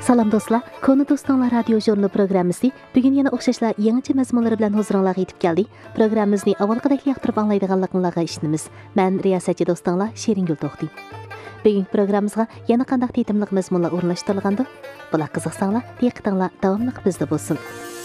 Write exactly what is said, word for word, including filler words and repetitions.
Salam dostlar, Konu Dostlar Radio Jurnalı programmasi bugun yana o'xshashlar yangicha mazmunlar bilan huzuringizga yetib keldi. Programmamizni avvalgidek yoqtirib anglaydiganligingizga ishonamiz. Men riyosatchi do'stlar Sheringul To'xti. Bugun programmamizga yana qanday tetimliq mazmunlar o'rnashtirilgandi? Bular qiziqsanglar, diqqatinglar davomli bizda bo'lsin.